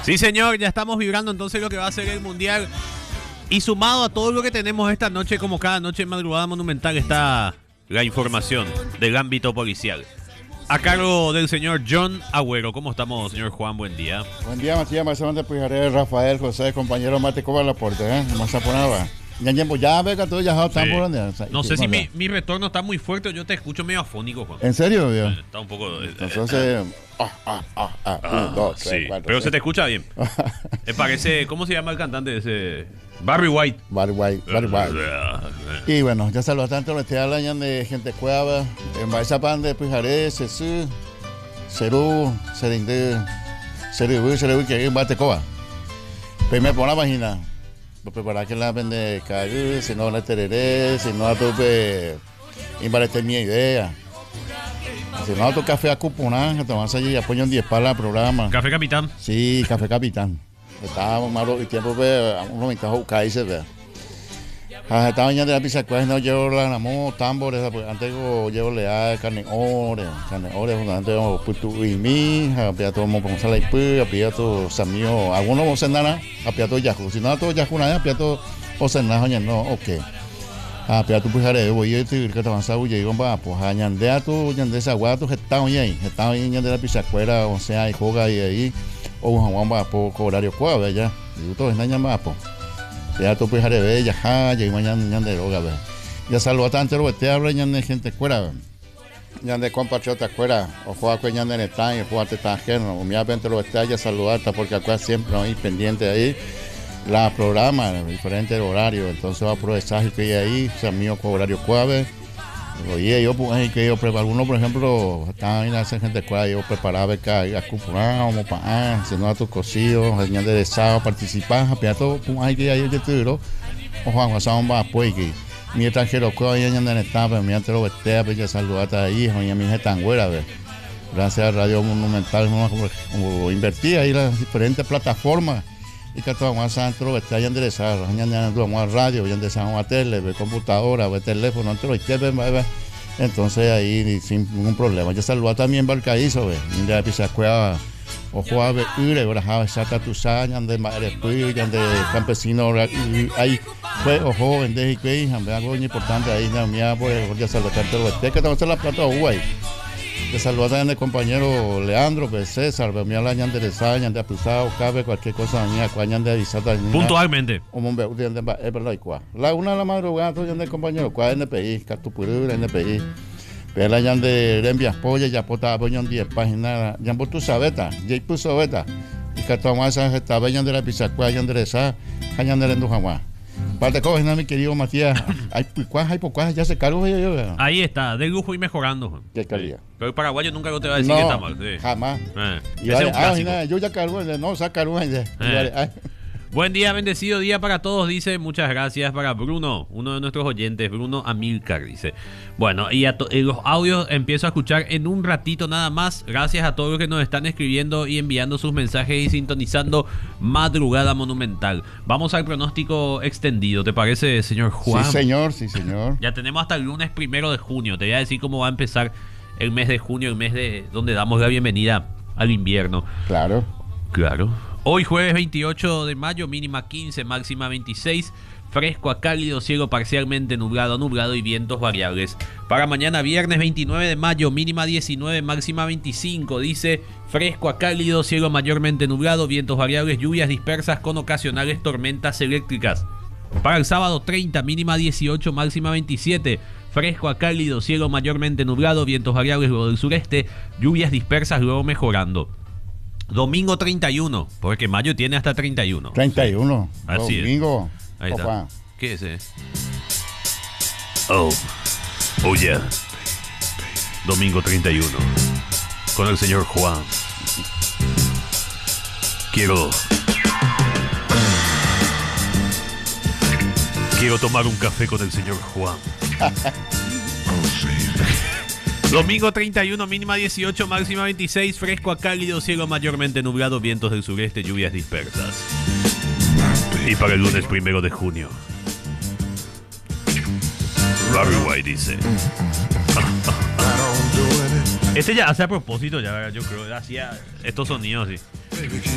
Sí, señor, ya estamos vibrando entonces lo que va a ser el Mundial. Y sumado a todo lo que tenemos esta noche, como cada noche en Madrugada Monumental, está la información del ámbito policial. A cargo del señor John Agüero. ¿Cómo estamos, señor Juan? Buen día. Buen día, Matías, Maizón de Pujaré, Rafael, José, compañero Mate Coba Laporte, Mazaponaba. Ya vega todo, ya está por donde. No sé si mi retorno está muy fuerte o yo te escucho medio afónico, Juan. ¿En serio, Dios? Está un poco. Entonces. 1, 2, 3, sí, 4. pero se te escucha bien. Me parece. ¿Cómo se llama el cantante ese? Barry White. Barry White. Y bueno, ya saludos tanto los que hablan de gente cueva, en Baizapan de Pujaré, Sesú, Cerú, Serindú, Cerú, que hay en Batecoa. Pues me pone la página. Preparar que la vende cagú, si no la tereré, si no a tope, invalete mi idea. Si no a tu café a cuponar, que te vas allí y apoyan 10 para el programa. Café Capitán. Sí, Café Capitán. Estábamos malo y tiempo unos ventajas caíse, vea. Estaba bañando la pizza, pues no llevo la namo, tambores, porque antes llevo leal, carne ore, antes putu y mi, apia todo mo con sala y pu, apia todo samio, algunos mo sendana, apia todo yaku, si no todo yaku nada, apia todo o sendana, no, okay. Apia tu pujare, voy a ir que te vas a huir y bomba, pues añandea tu, añandea esa guatu, estaba ahí de la pizza, o sea, y juega ahí, o un bomba, poco horario cuave ya, y todo es nada más, pues. Ya tú puedes ver, ya mañana de droga, ve. Ya saluda tanto lo que te habla, ya de gente fuera, ya de compatriota fuera, o juega con ya de Netán, o juega te ajeno, o mi avento lo que te ya saludarte, porque acá siempre hay pendiente ahí, la programa, diferentes horarios, entonces va a aprovechar que hay ahí, o sea, mío con horario cuave. Oye, yo pues que yo preparo, algunos por ejemplo, están en esa gente cual yo preparaba que a cupurar, como para si no a tus cocidos, señal de sábado, participar, a todo, pues hay que ir de tiro, o Juan José va pues que mi extranjero cual ya en el estado, mi antes lo vestea, pues ya saludate ahí, oye, mi gente tan buena, ve. Gracias a Radio Monumental, como invertí ahí las diferentes plataformas. Y que todo vamos a hacer lo que enderezar, vamos a radio, ya enderezamos a tele, computadora, teléfono, entonces ahí sin ningún problema. Ya saluda también Balcaízo, ya pisa cueva, ojo a ver, brajaba, saca tu saña, de madre, ya de campesino, ahí fue, ojo, vende y que, algo importante ahí, mía, pues ya saluda tanto lo que estamos en la plata de Uruguay. Te saluda también el compañero Leandro, pues César, me habla de desaña, de apusado, cabe cualquier cosa mía, cuañan de avisada. Puntualmente. Es verdad, y cuá. La una de la madrugada, todo el compañero, cuá NPI, Catupurú, NPI. Pero ya de Rembias Polla, ya pota, poñan 10 páginas, ya por tu sabeta, ya puso beta. Y que tomamos esa gesta, vayan de la pizza, cuañan de esa, cañan de Lendujaguá. Parte de mi querido Matías, hay cuajas, ya se cargó yo. Ahí está, de lujo y mejorando. Qué calidad. Pero el paraguayo nunca te va a decir no, que está mal. Sí. Jamás. Y vale, yo ya cargo, no, sacaron. Buen día, bendecido día para todos, dice. Muchas gracias para Bruno, uno de nuestros oyentes, Bruno Amilcar, dice. Bueno, y los audios empiezo a escuchar en un ratito nada más. Gracias a todos los que nos están escribiendo y enviando sus mensajes y sintonizando Madrugada Monumental. Vamos al pronóstico extendido, ¿te parece, señor Juan? Sí, señor. Ya tenemos hasta el lunes 1 de junio. Te voy a decir cómo va a empezar el mes de junio, el mes de donde damos la bienvenida al invierno. Claro. Hoy jueves 28 de mayo, mínima 15, máxima 26, fresco a cálido, cielo parcialmente nublado y vientos variables. Para mañana viernes 29 de mayo, mínima 19, máxima 25, dice fresco a cálido, cielo mayormente nublado, vientos variables, lluvias dispersas con ocasionales tormentas eléctricas. Para el sábado 30, mínima 18, máxima 27, fresco a cálido, cielo mayormente nublado, vientos variables luego del sureste, lluvias dispersas luego mejorando. Domingo 31, porque mayo tiene hasta 31. 31. Así domingo. Es. Ahí está. Opa. ¿Qué es ese? Oh yeah. Domingo 31. Con el señor Juan. Quiero tomar un café con el señor Juan. Domingo 31, mínima 18, máxima 26, fresco a cálido, cielo mayormente nublado, vientos del sureste, lluvias dispersas. Y para el lunes 1 de junio, Barry White dice. Este ya hace a propósito, ya yo creo, hacía estos sonidos así.